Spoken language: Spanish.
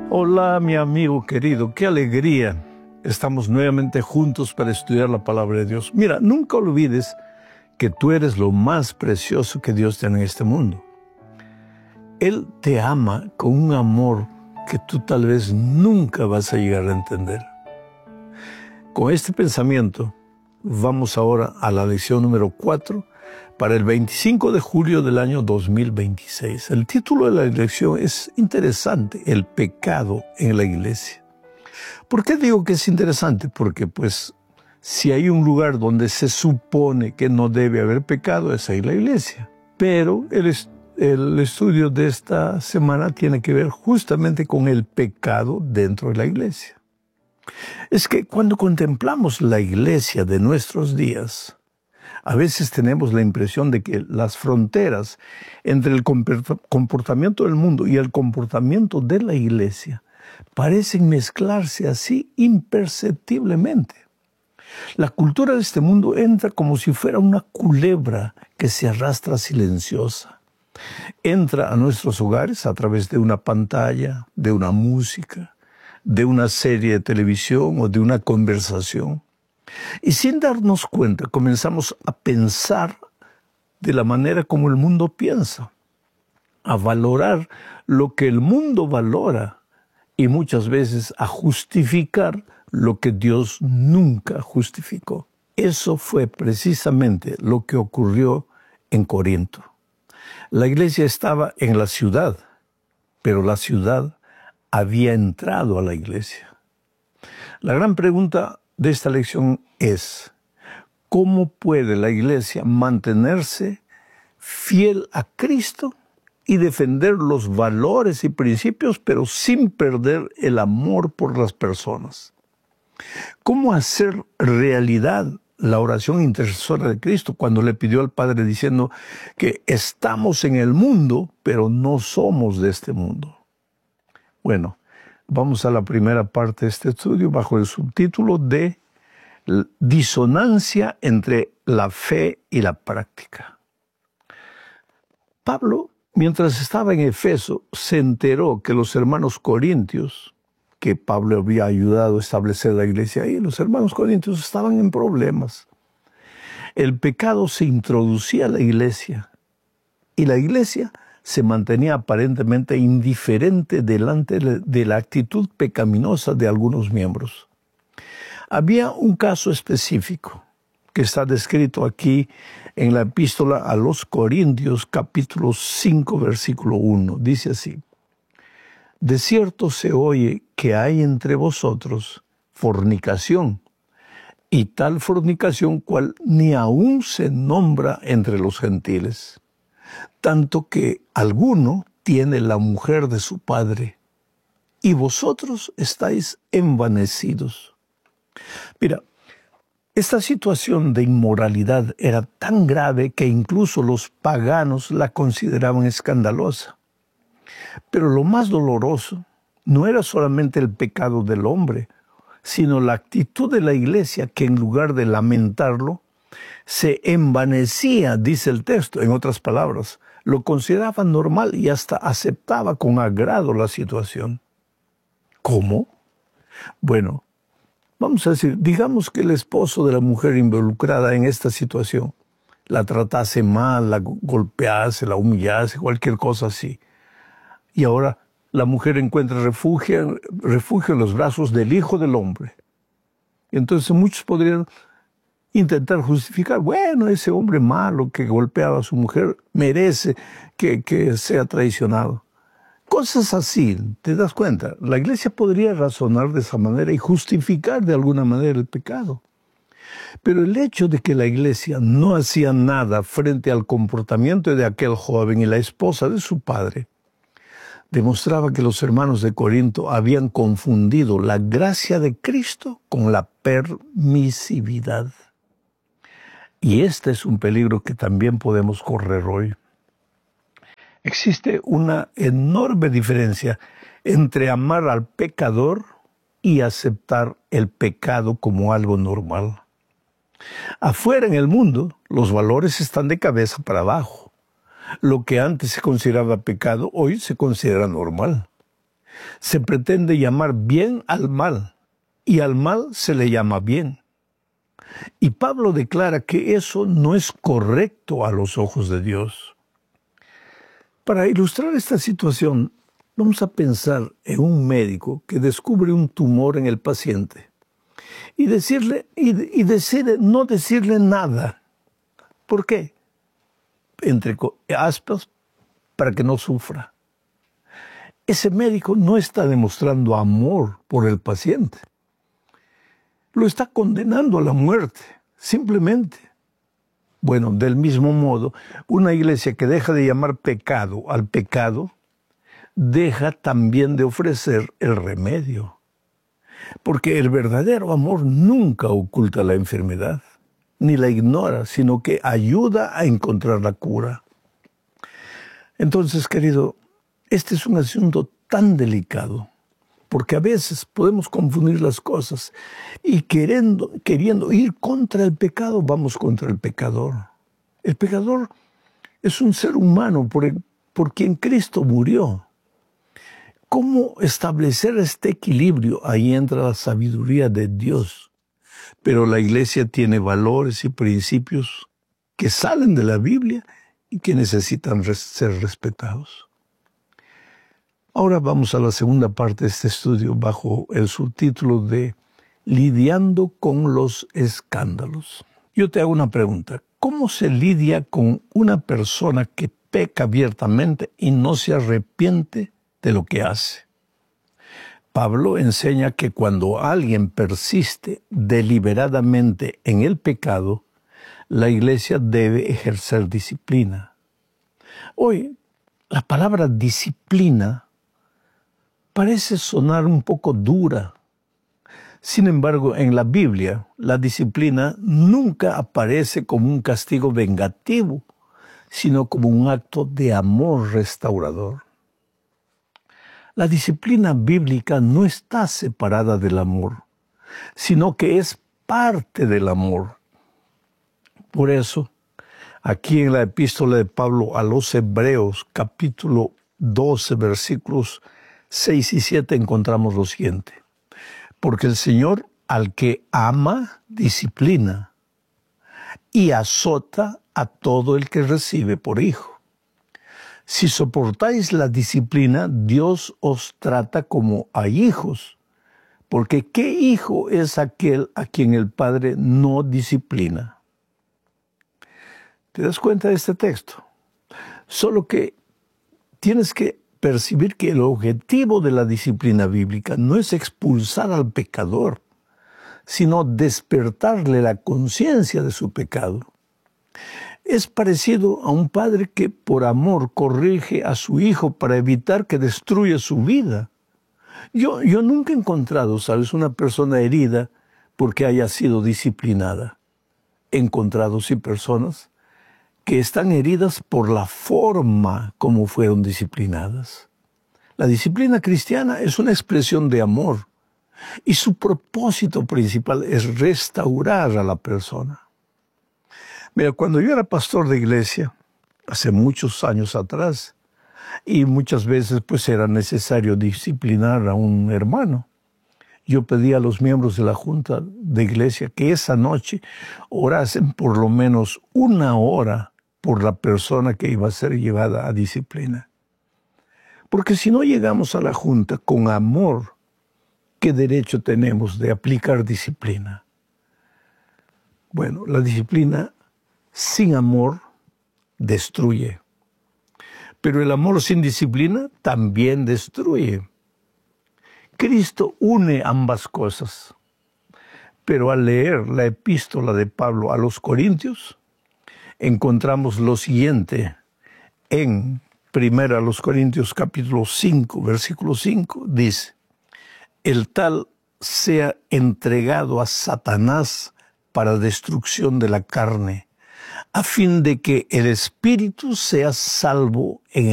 Hola, mi amigo querido, qué alegría. Estamos nuevamente juntos para estudiar la palabra de Dios. Mira, nunca olvides que tú eres lo más precioso que Dios tiene en este mundo. Él te ama con un amor que tú tal vez nunca vas a llegar a entender. Con este pensamiento, vamos ahora a la lección número 4 para el 25 de julio del año 2026. El título de la lección es interesante, el pecado en la iglesia. ¿Por qué digo que es interesante? Porque si hay un lugar donde se supone que no debe haber pecado, es ahí la iglesia. Pero el estudio de esta semana tiene que ver justamente con el pecado dentro de la iglesia. Es que cuando contemplamos la iglesia de nuestros días, a veces tenemos la impresión de que las fronteras entre el comportamiento del mundo y el comportamiento de la iglesia parecen mezclarse así imperceptiblemente. La cultura de este mundo entra como si fuera una culebra que se arrastra silenciosa. Entra a nuestros hogares a través de una pantalla, de una música, de una serie de televisión o de una conversación. Y sin darnos cuenta, comenzamos a pensar de la manera como el mundo piensa, a valorar lo que el mundo valora y muchas veces a justificar lo que Dios nunca justificó. Eso fue precisamente lo que ocurrió en Corinto. La iglesia estaba en la ciudad, pero la ciudad había entrado a la iglesia. La gran pregunta de esta lección es: ¿cómo puede la iglesia mantenerse fiel a Cristo y defender los valores y principios, pero sin perder el amor por las personas? ¿Cómo hacer realidad la oración intercesora de Cristo cuando le pidió al Padre diciendo que estamos en el mundo, pero no somos de este mundo? Bueno, vamos a la primera parte de este estudio bajo el subtítulo de disonancia entre la fe y la práctica. Pablo, mientras estaba en Efeso, se enteró que los hermanos corintios, que Pablo había ayudado a establecer la iglesia ahí, los hermanos corintios estaban en problemas. El pecado se introducía a la iglesia y la iglesia se mantenía aparentemente indiferente delante de la actitud pecaminosa de algunos miembros. Había un caso específico que está descrito aquí en la epístola a los Corintios, capítulo 5, versículo 1. Dice así: de cierto se oye que hay entre vosotros fornicación, y tal fornicación cual ni aún se nombra entre los gentiles, tanto que alguno tiene la mujer de su padre, y vosotros estáis envanecidos. Mira, esta situación de inmoralidad era tan grave que incluso los paganos la consideraban escandalosa. Pero lo más doloroso no era solamente el pecado del hombre, sino la actitud de la iglesia que en lugar de lamentarlo, se envanecía, dice el texto, en otras palabras, lo consideraba normal y hasta aceptaba con agrado la situación. ¿Cómo? Bueno, vamos a decir, digamos que el esposo de la mujer involucrada en esta situación la tratase mal, la golpease, la humillase, cualquier cosa así. Y ahora la mujer encuentra refugio en los brazos del Hijo del Hombre. Y entonces muchos podrían intentar justificar, bueno, ese hombre malo que golpeaba a su mujer merece que sea traicionado. Cosas así, ¿te das cuenta? La iglesia podría razonar de esa manera y justificar de alguna manera el pecado. Pero el hecho de que la iglesia no hacía nada frente al comportamiento de aquel joven y la esposa de su padre, demostraba que los hermanos de Corinto habían confundido la gracia de Cristo con la permisividad. Y este es un peligro que también podemos correr hoy. Existe una enorme diferencia entre amar al pecador y aceptar el pecado como algo normal. Afuera en el mundo, los valores están de cabeza para abajo. Lo que antes se consideraba pecado, hoy se considera normal. Se pretende llamar bien al mal, y al mal se le llama bien. Y Pablo declara que eso no es correcto a los ojos de Dios. Para ilustrar esta situación, vamos a pensar en un médico que descubre un tumor en el paciente y decide no decirle nada. ¿Por qué? Entre aspas, para que no sufra. Ese médico no está demostrando amor por el paciente. Lo está condenando a la muerte, simplemente. Bueno, del mismo modo, una iglesia que deja de llamar pecado al pecado, deja también de ofrecer el remedio. Porque el verdadero amor nunca oculta la enfermedad, ni la ignora, sino que ayuda a encontrar la cura. Entonces, querido, este es un asunto tan delicado, porque a veces podemos confundir las cosas y queriendo ir contra el pecado, vamos contra el pecador. El pecador es un ser humano por quien Cristo murió. ¿Cómo establecer este equilibrio? Ahí entra la sabiduría de Dios. Pero la iglesia tiene valores y principios que salen de la Biblia y que necesitan ser respetados. Ahora vamos a la segunda parte de este estudio bajo el subtítulo de Lidiando con los escándalos. Yo te hago una pregunta. ¿Cómo se lidia con una persona que peca abiertamente y no se arrepiente de lo que hace? Pablo enseña que cuando alguien persiste deliberadamente en el pecado, la iglesia debe ejercer disciplina. Hoy, la palabra disciplina parece sonar un poco dura. Sin embargo, en la Biblia, la disciplina nunca aparece como un castigo vengativo, sino como un acto de amor restaurador. La disciplina bíblica no está separada del amor, sino que es parte del amor. Por eso, aquí en la epístola de Pablo a los Hebreos, capítulo 12, versículos 6 y 7, encontramos lo siguiente. Porque el Señor al que ama, disciplina, y azota a todo el que recibe por hijo. Si soportáis la disciplina, Dios os trata como a hijos. Porque ¿qué hijo es aquel a quien el Padre no disciplina? ¿Te das cuenta de este texto? Solo que tienes que percibir que el objetivo de la disciplina bíblica no es expulsar al pecador, sino despertarle la conciencia de su pecado. Es parecido a un padre que por amor corrige a su hijo para evitar que destruya su vida. Yo nunca he encontrado, ¿sabes?, una persona herida porque haya sido disciplinada. He encontrado, sí, personas que están heridas por la forma como fueron disciplinadas. La disciplina cristiana es una expresión de amor y su propósito principal es restaurar a la persona. Mira, cuando yo era pastor de iglesia, hace muchos años atrás, y muchas veces pues era necesario disciplinar a un hermano, yo pedí a los miembros de la junta de iglesia que esa noche orasen por lo menos 1 hora por la persona que iba a ser llevada a disciplina. Porque si no llegamos a la junta con amor, ¿qué derecho tenemos de aplicar disciplina? Bueno, la disciplina sin amor destruye. Pero el amor sin disciplina también destruye. Cristo une ambas cosas. Pero al leer la epístola de Pablo a los Corintios, encontramos lo siguiente en 1 Corintios capítulo 5, versículo 5, dice: el tal sea entregado a Satanás para destrucción de la carne, a fin de que el espíritu sea salvo en